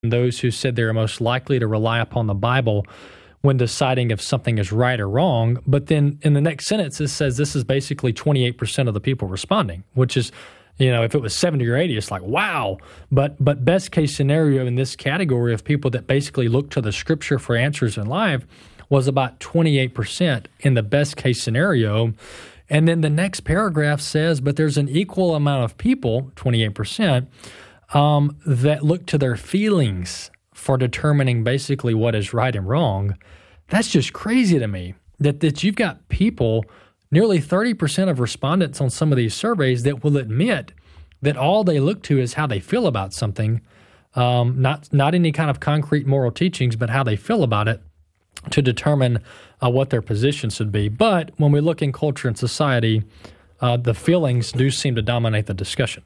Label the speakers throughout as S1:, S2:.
S1: those who said they're most likely to rely upon the Bible when deciding if something is right or wrong. But then in the next sentence, it says this is basically 28% of the people responding, which is, if it was 70 or 80, it's like, wow. But best case scenario in this category of people that basically look to the Scripture for answers in life was about 28% in the best case scenario. And then the next paragraph says, but there's an equal amount of people, 28%, that look to their feelings for determining basically what is right and wrong. That's just crazy to me that you've got people, nearly 30% of respondents on some of these surveys, that will admit that all they look to is how they feel about something, not any kind of concrete moral teachings, but how they feel about it to determine what their position should be. But when we look in culture and society, the feelings do seem to dominate the discussion.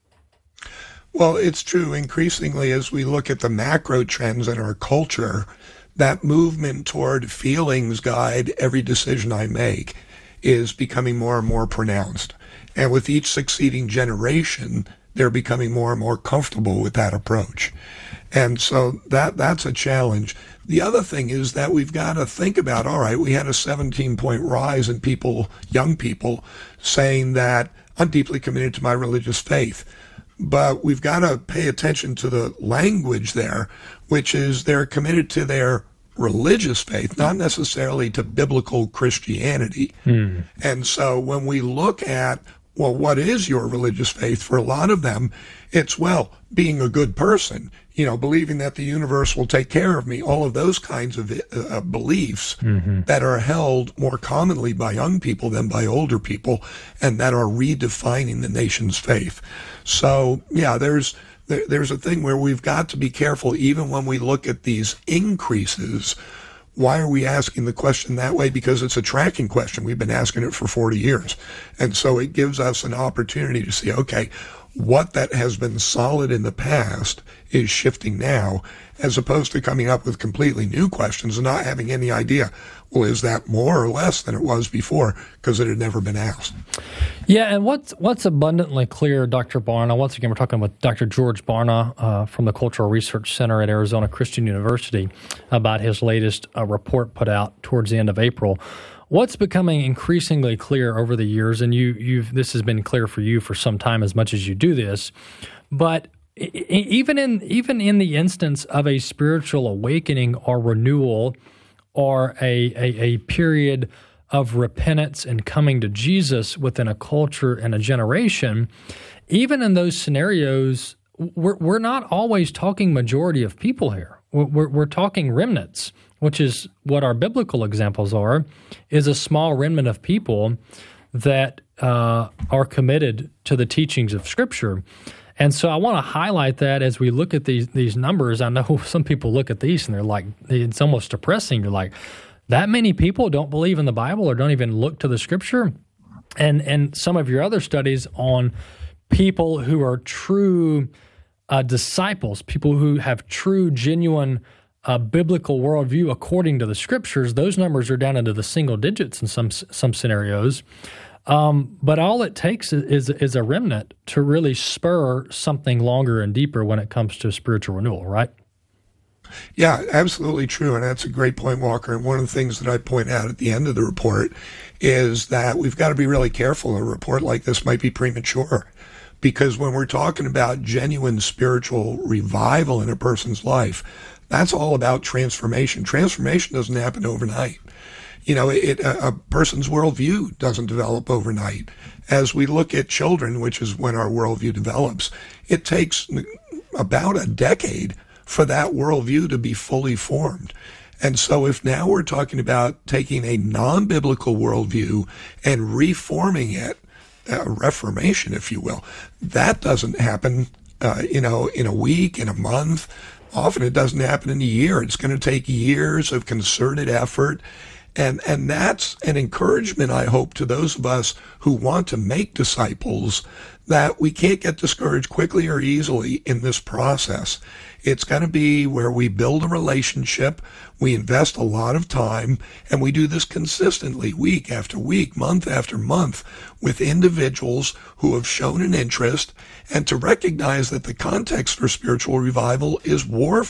S2: Well, it's true. Increasingly, as we look at the macro trends in our culture, that movement toward feelings guide every decision I make is becoming more and more pronounced. And with each succeeding generation, they're becoming more and more comfortable with that approach. And so that's a challenge. The other thing is that we've got to think about, all right, we had a 17-point rise in young people, saying that I'm deeply committed to my religious faith. But we've got to pay attention to the language there, which is they're committed to their religious faith, not necessarily to biblical Christianity. And so when we look at, well, what is your religious faith? For a lot of them, it's, well, being a good person, believing that the universe will take care of me, all of those kinds of beliefs that are held more commonly by young people than by older people, and that are redefining the nation's faith. So, yeah, there's a thing where we've got to be careful, even when we look at these increases. Why are we asking the question that way? Because it's a tracking question. We've been asking it for 40 years. And so it gives us an opportunity to see, okay, what that has been solid in the past is shifting now, as opposed to coming up with completely new questions and not having any idea, well, is that more or less than it was before, because it had never been asked.
S1: Yeah, and what's abundantly clear, Dr. Barna, once again, we're talking with Dr. George Barna from the Cultural Research Center at Arizona Christian University about his latest report put out towards the end of April. What's becoming increasingly clear over the years, and this has been clear for you for some time as much as you do this, but even in the instance of a spiritual awakening or renewal or a period of repentance and coming to Jesus within a culture and a generation, even in those scenarios, we're not always talking majority of people here. We're talking remnants, which is what our biblical examples are, is a small remnant of people that are committed to the teachings of Scripture. And so I want to highlight that as we look at these numbers. I know some people look at these and they're like, it's almost depressing. You're like, that many people don't believe in the Bible or don't even look to the Scripture? And some of your other studies on people who are true disciples, people who have true, genuine biblical worldview according to the Scriptures, those numbers are down into the single digits in some scenarios. But all it takes is a remnant to really spur something longer and deeper when it comes to spiritual renewal, right?
S2: Yeah, absolutely true. And that's a great point, Walker. And one of the things that I point out at the end of the report is that we've got to be really careful. A report like this might be premature, because when we're talking about genuine spiritual revival in a person's life, that's all about transformation. Transformation doesn't happen overnight. A person's worldview doesn't develop overnight. As we look at children, which is when our worldview develops, it takes about a decade for that worldview to be fully formed. And so if now we're talking about taking a non-biblical worldview and reforming it, reformation, if you will, that doesn't happen, in a week, in a month. Often it doesn't happen in a year. It's going to take years of concerted effort. And that's an encouragement, I hope, to those of us who want to make disciples, that we can't get discouraged quickly or easily in this process. It's going to be where we build a relationship, we invest a lot of time, and we do this consistently, week after week, month after month, with individuals who have shown an interest, and to recognize that the context for spiritual revival is warfare.